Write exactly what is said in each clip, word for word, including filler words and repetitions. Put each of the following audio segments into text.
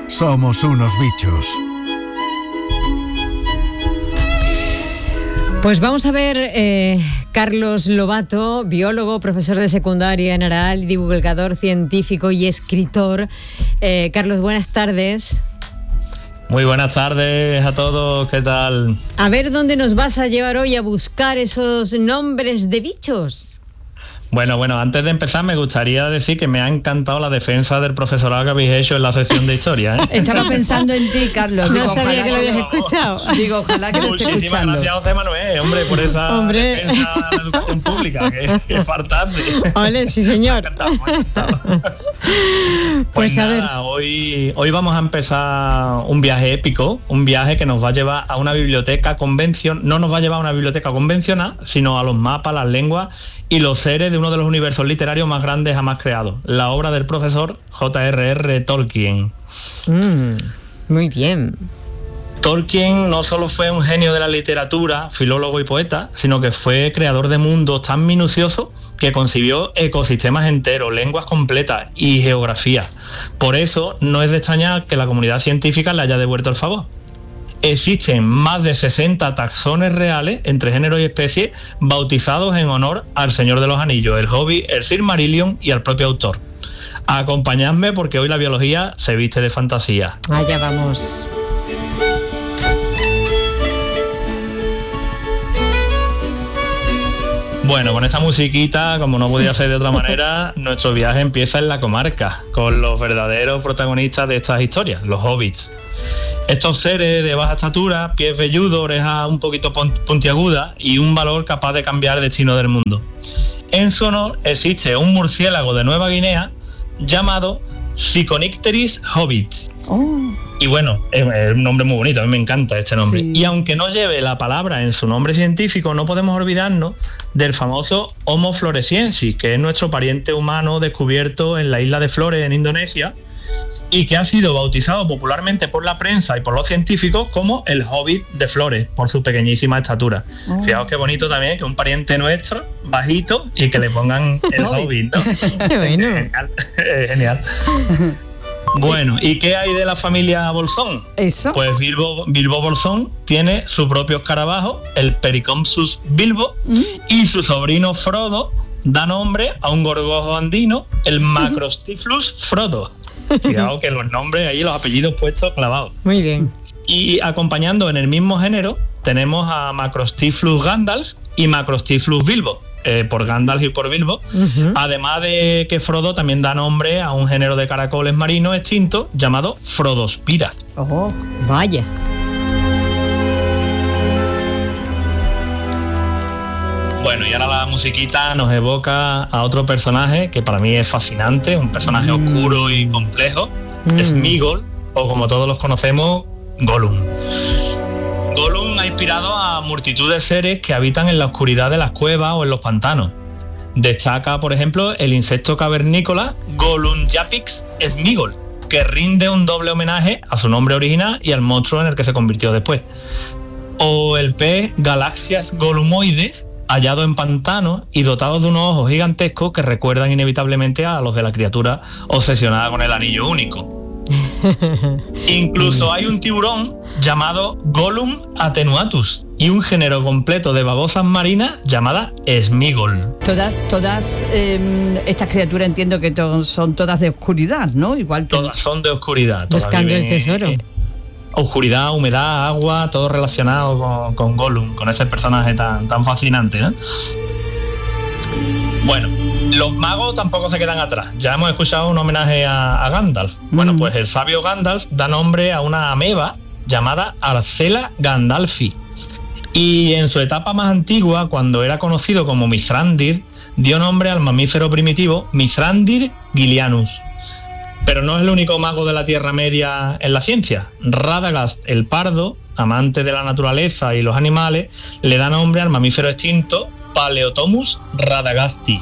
somos unos bichos. Pues vamos a ver, eh, Carlos Lobato, biólogo, profesor de secundaria en Aral, divulgador científico y escritor. Eh, Carlos, buenas tardes. Muy buenas tardes a todos, ¿qué tal? A ver dónde nos vas a llevar hoy a buscar esos nombres de bichos. Bueno, bueno, antes de empezar me gustaría decir que me ha encantado la defensa del profesorado que habéis hecho en la sección de historia, ¿eh? Estaba pensando en ti, Carlos. No Digo, sabía que lo habías escuchado. Digo, ojalá que lo esté Muchísimas escuchando. gracias, José Manuel, hombre, por esa Hombre. defensa de la educación pública, que es, que es faltarte. Ole, sí señor. Me ha encantado, me ha encantado. Pues, Pues a nada, hoy, hoy vamos a empezar un viaje épico, un viaje que nos va a llevar a una biblioteca convencional, no nos va a llevar a una biblioteca convencional, sino a los mapas, las lenguas y los seres de uno de los universos literarios más grandes jamás creados, la obra del profesor J R R Tolkien. Mm, muy bien. Tolkien no solo fue un genio de la literatura, filólogo y poeta, sino que fue creador de mundos tan minuciosos que concibió ecosistemas enteros, lenguas completas y geografía. Por eso no es de extrañar que la comunidad científica le haya devuelto el favor. Existen más de sesenta taxones reales entre géneros y especies bautizados en honor al Señor de los Anillos, el Hobbit, el Silmarillion y al propio autor. Acompañadme porque hoy la biología se viste de fantasía. Allá vamos. Bueno, con esta musiquita, como no podía ser de otra manera, nuestro viaje empieza en la comarca, con los verdaderos protagonistas de estas historias, los hobbits. Estos seres de baja estatura, pies velludos, orejas un poquito puntiagudas y un valor capaz de cambiar el destino del mundo. En su honor existe un murciélago de Nueva Guinea llamado Psiconicteris hobbit. Oh. Y bueno, es un nombre muy bonito, a mí me encanta este nombre. Sí. Y aunque no lleve la palabra en su nombre científico, no podemos olvidarnos del famoso Homo floresiensis, que es nuestro pariente humano descubierto en la isla de Flores, en Indonesia, y que ha sido bautizado popularmente por la prensa y por los científicos como el Hobbit de Flores, por su pequeñísima estatura. Oh. Fijaos qué bonito también que un pariente nuestro, bajito, y que le pongan el Hobbit, ¿no? Qué bueno. Genial. Genial. Bueno, ¿y qué hay de la familia Bolsón? Eso. Pues Bilbo, Bilbo Bolsón tiene su propio escarabajo, el Pericompsus bilbo, Mm. y su sobrino Frodo da nombre a un gorgojo andino, el Macrostiflus Frodo. Fijaos que los nombres ahí, los apellidos puestos clavados. Muy bien. Y acompañando en el mismo género tenemos a Macrostiflus Gandalf y Macrostiflus Bilbo, eh, por Gandalf y por Bilbo. Uh-huh. Además de que Frodo también da nombre a un género de caracoles marinos extinto llamado Frodospira. Oh. Vaya. Bueno, y ahora la musiquita nos evoca a otro personaje que para mí es fascinante, un personaje Mm. oscuro y complejo, Mm. Sméagol, o como todos los conocemos, Gollum. Gollum ha inspirado a multitud de seres que habitan en la oscuridad de las cuevas o en los pantanos. Destaca, por ejemplo, el insecto cavernícola Gollumjapix Sméagol, que rinde un doble homenaje a su nombre original y al monstruo en el que se convirtió después. O el pez Galaxias gollumoides, hallado en pantanos y dotado de unos ojos gigantescos que recuerdan inevitablemente a los de la criatura obsesionada con el anillo único. Incluso hay un tiburón llamado Gollum attenuatus y un género completo de babosas marinas llamada Sméagol. Todas, todas eh, estas criaturas entiendo que to- son todas de oscuridad, ¿no? Igual que Todas son de oscuridad. todas Buscando el viven en- tesoro. Oscuridad, humedad, agua, todo relacionado con, con Gollum, con ese personaje tan, tan fascinante, ¿no? Bueno, los magos tampoco se quedan atrás. Ya hemos escuchado un homenaje a, a Gandalf. Bueno, Mm. pues el sabio Gandalf da nombre a una ameba llamada Arcela gandalfi. Y en su etapa más antigua, cuando era conocido como Mithrandir, dio nombre al mamífero primitivo Mithrandir gillianus. Pero no es el único mago de la Tierra Media en la ciencia. Radagast el pardo, amante de la naturaleza y los animales, le da nombre al mamífero extinto Paleotomus radagasti.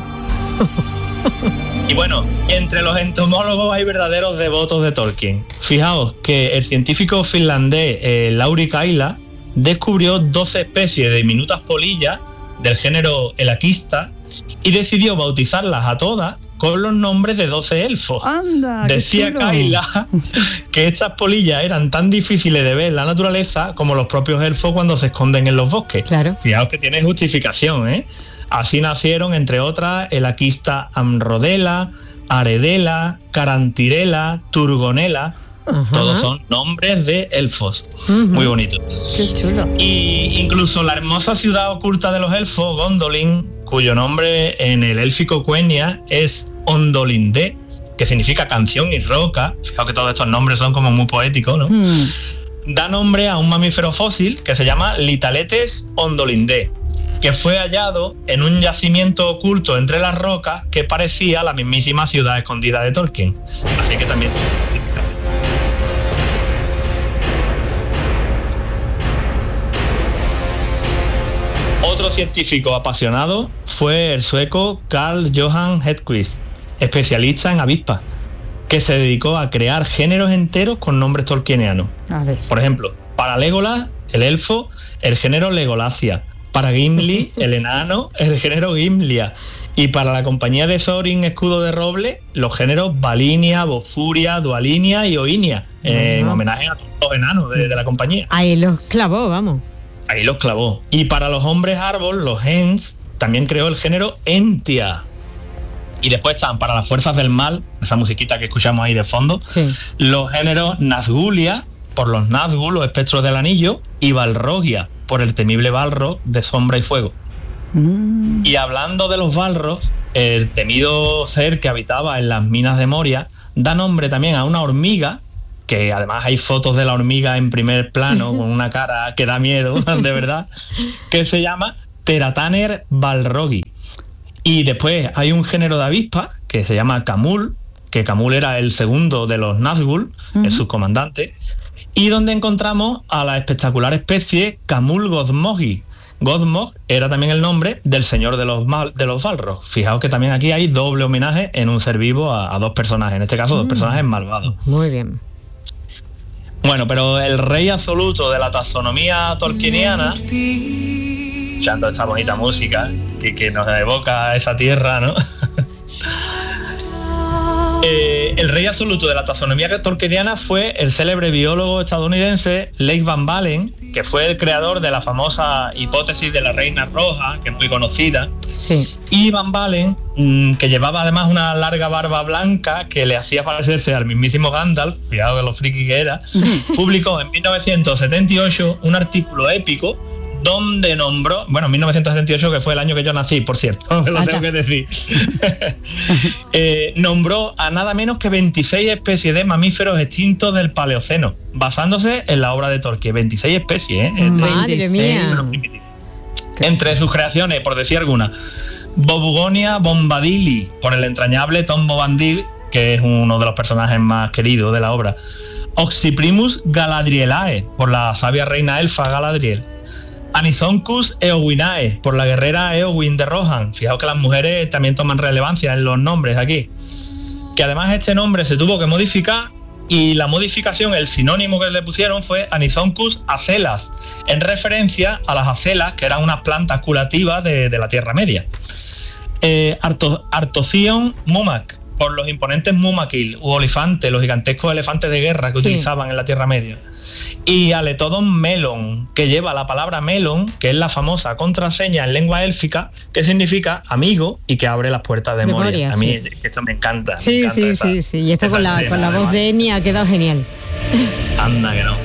Y bueno, entre los entomólogos hay verdaderos devotos de Tolkien. Fijaos que el científico finlandés eh, Lauri Kaila descubrió doce especies de diminutas polillas del género Elaquista y decidió bautizarlas a todas con los nombres de doce elfos. Anda, decía qué chulo. Kayla que estas polillas eran tan difíciles de ver en la naturaleza como los propios elfos cuando se esconden en los bosques. Claro. Fijaos que tiene justificación, ¿eh? Así nacieron, entre otras, el Aquista Amrodela, Aredela, Carantirela, Turgonela. Ajá. Todos son nombres de elfos. Uh-huh. Muy bonitos. Qué chulo. Y incluso la hermosa ciudad oculta de los elfos, Gondolin, cuyo nombre en el élfico Quenya es Ondolindé, que significa canción y roca. Fijaos que todos estos nombres son como muy poéticos, ¿no? Mm. Da nombre a un mamífero fósil que se llama Litaletes ondolindé, que fue hallado en un yacimiento oculto entre las rocas que parecía la mismísima ciudad escondida de Tolkien. Así que también... Otro científico apasionado fue el sueco Carl Johan Hedquist, especialista en avispas, que se dedicó a crear géneros enteros con nombres tolkienianos. A ver. Por ejemplo, para Legolas, el elfo, el género Legolasia. Para Gimli, el enano, el género Gimlia. Y para la compañía de Thorin Escudo de Roble, los géneros Valinia, Bofuria, Dualinia y Oinia, eh, en homenaje a todos los enanos de, de la compañía. Ahí los clavó, vamos. Ahí los clavó. Y para los hombres árbol, los Ents, también creó el género Entia. Y después están para las fuerzas del mal, esa musiquita que escuchamos ahí de fondo, Sí. los géneros Nazgulia, por los Nazgûl, los espectros del anillo, y Balrogia, por el temible Balrog de sombra y fuego. Mm. Y hablando de los Balrogs, el temido ser que habitaba en las minas de Moria, da nombre también a una hormiga, que además hay fotos de la hormiga en primer plano, con una cara que da miedo, de verdad, que se llama Terataner balrogi. Y después hay un género de avispa que se llama Camul, que Camul era el segundo de los Nazgûl, uh-huh. el subcomandante, y donde encontramos a la espectacular especie Camul Godmogi. Godmog era también el nombre del señor de los, mal, de los Balrog. Fijaos que también aquí hay doble homenaje en un ser vivo a, a dos personajes, en este caso dos personajes malvados. Muy bien. Bueno, pero el rey absoluto de la taxonomía tolkieniana, escuchando esta bonita música que, que nos evoca esa tierra, ¿no? eh, el rey absoluto de la taxonomía tolkieniana fue el célebre biólogo estadounidense Leif Van Balen, que fue el creador de la famosa hipótesis de la reina roja, que es muy conocida. Sí. Y Van Balen, mmm, que llevaba además una larga barba blanca que le hacía parecerse al mismísimo Gandalf, fijaos que lo friki que era, publicó en mil novecientos setenta y ocho un artículo épico donde nombró, bueno, mil novecientos setenta y ocho, que fue el año que yo nací, por cierto, lo tengo que decir, eh, nombró a nada menos que veintiséis especies de mamíferos extintos del Paleoceno, basándose en la obra de Tolkien. veintiséis especies, ¿eh? Madre mía. Entre sus creaciones, por decir alguna, Bobugonia bombadili, por el entrañable Tom Bombadil, que es uno de los personajes más queridos de la obra. Oxyprimus galadrielae, por la sabia reina elfa Galadriel. Anisoncus eowinae, por la guerrera Eowyn de Rohan. Fijaos que las mujeres también toman relevancia en los nombres aquí. Que además este nombre se tuvo que modificar, y la modificación, el sinónimo que le pusieron fue Anisoncus acelas, en referencia a las acelas, que eran unas plantas curativas de, de la Tierra Media. Eh, Arto, Artocion mumac, por los imponentes mumakil u olifantes, los gigantescos elefantes de guerra que sí. utilizaban en la Tierra Media. Y Aletodon melon, que lleva la palabra melon, que es la famosa contraseña en lengua élfica, que significa amigo y que abre las puertas de, de Moria. Moria. A mí sí. esto me encanta. Sí, me encanta sí, esa, sí, sí. Y esto con la, con la voz de Eni ha quedado genial. Anda que no.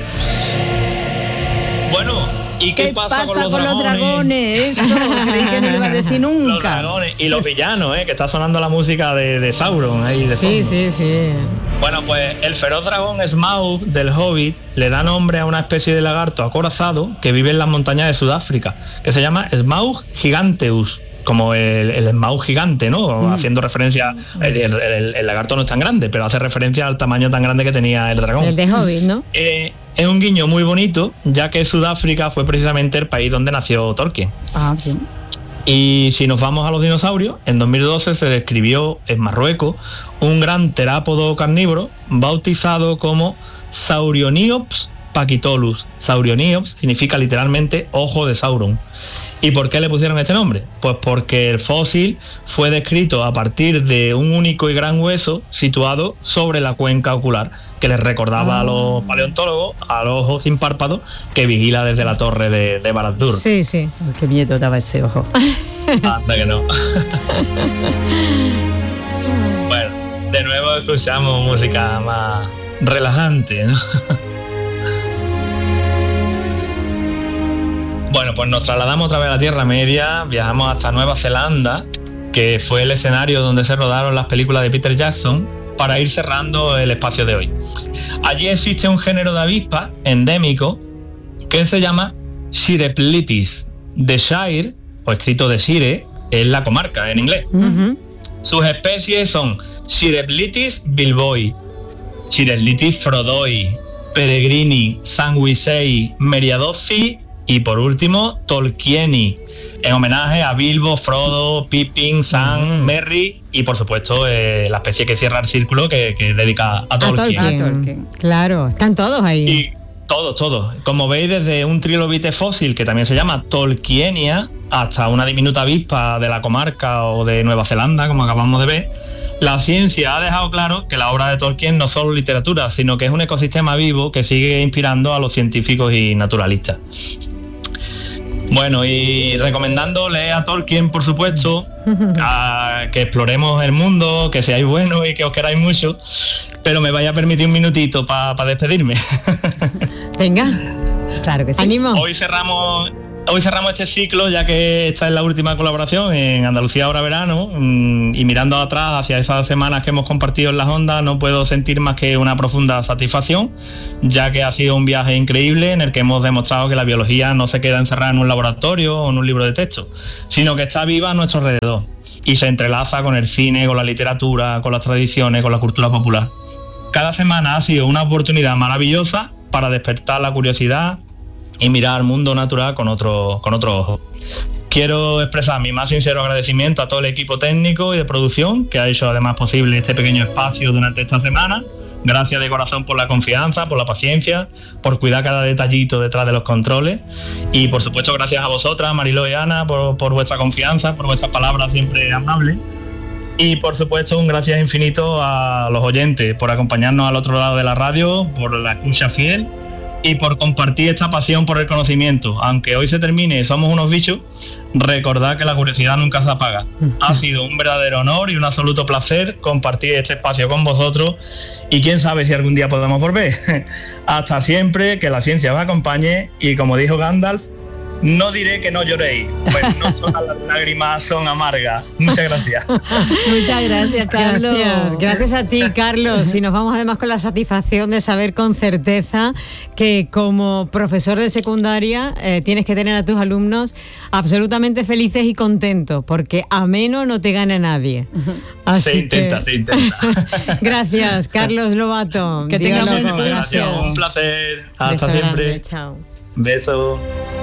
Bueno, ¿y qué, ¿Qué pasa, pasa con los con dragones? Los dragones? Eso, creí que no lo iba a decir nunca. Los dragones y los villanos, ¿eh? Que está sonando la música de, de Sauron ahí de fondo. Sí, sí, sí. Bueno, pues el feroz dragón Smaug del Hobbit le da nombre a una especie de lagarto acorazado que vive en las montañas de Sudáfrica, que se llama Smaug giganteus, como el, el Smaug gigante, ¿no? Mm. Haciendo referencia, el, el, el, el lagarto no es tan grande, pero hace referencia al tamaño tan grande que tenía el dragón. El de Hobbit, ¿no? Eh, es un guiño muy bonito, ya que Sudáfrica fue precisamente el país donde nació Tolkien. Ah, sí. Y si nos vamos a los dinosaurios, en dos mil doce se describió en Marruecos un gran terápodo carnívoro bautizado como Saurioniops Pachytolus saurioniops significa literalmente ojo de Sauron. ¿Y por qué le pusieron este nombre? Pues porque el fósil fue descrito a partir de un único y gran hueso situado sobre la cuenca ocular, que les recordaba ah. a los paleontólogos al ojo sin párpado que vigila desde la torre de, de Barad-dûr. Sí, sí. Oh, qué miedo daba ese ojo. Anda que no. Bueno, de nuevo escuchamos música más relajante, ¿no? Bueno, pues nos trasladamos otra vez a la Tierra Media, viajamos hasta Nueva Zelanda, que fue el escenario donde se rodaron las películas de Peter Jackson, para ir cerrando el espacio de hoy. Allí existe un género de avispa endémico que se llama Shireplitis. De Shire, o escrito de Shire, es la comarca en inglés. Uh-huh. Sus especies son Shireplitis bilboi, Shireplitis frodoi, peregrini, sanguisei, meriadofi y por último Tolkieni, en homenaje a Bilbo, Frodo, Pippin, Sam, mm. Merry y por supuesto eh, la especie que cierra el círculo que, que dedica a Tolkien. A Tolkien. A Tolkien. Claro, están todos ahí. Y todos, todos. Como veis, desde un trilobite fósil que también se llama Tolkienia hasta una diminuta avispa de la comarca o de Nueva Zelanda, como acabamos de ver, la ciencia ha dejado claro que la obra de Tolkien no es solo literatura, sino que es un ecosistema vivo que sigue inspirando a los científicos y naturalistas. Bueno, y recomendando leer a Tolkien, por supuesto, a que exploremos el mundo, que seáis buenos y que os queráis mucho, pero me vaya a permitir un minutito para pa despedirme. Venga, claro que sí. Ánimo. Hoy cerramos... Hoy cerramos este ciclo, ya que esta es la última colaboración en Andalucía Ahora Verano, y mirando atrás hacia esas semanas que hemos compartido en las ondas, no puedo sentir más que una profunda satisfacción, ya que ha sido un viaje increíble en el que hemos demostrado que la biología no se queda encerrada en un laboratorio o en un libro de texto, sino que está viva a nuestro alrededor y se entrelaza con el cine, con la literatura, con las tradiciones, con la cultura popular. Cada semana ha sido una oportunidad maravillosa para despertar la curiosidad y mirar al mundo natural con otro, con otro ojo. Quiero expresar mi más sincero agradecimiento a todo el equipo técnico y de producción que ha hecho además posible este pequeño espacio durante esta semana. Gracias de corazón por la confianza, por la paciencia, por cuidar cada detallito detrás de los controles y por supuesto gracias a vosotras, Mariló y Ana, por, por vuestra confianza, por vuestras palabras siempre amables. Y por supuesto un gracias infinito a los oyentes por acompañarnos al otro lado de la radio, por la escucha fiel y por compartir esta pasión por el conocimiento. Aunque hoy se termine Somos unos bichos, recordad que la curiosidad nunca se apaga. Ha sido un verdadero honor y un absoluto placer compartir este espacio con vosotros y quién sabe si algún día podemos volver. Hasta siempre, que la ciencia os acompañe y como dijo Gandalf, no diré que no lloréis, pues no todas las lágrimas son amargas. Muchas gracias. Muchas gracias, Carlos. Gracias, gracias a ti, Carlos. Y nos vamos además con la satisfacción de saber con certeza que como profesor de secundaria eh, tienes que tener a tus alumnos absolutamente felices y contentos, porque ameno no te gana nadie. Así se intenta, que... se intenta. Gracias, Carlos Lobato. Que tengas buen curso. Un placer. Hasta Beso siempre. grande, chao. Beso.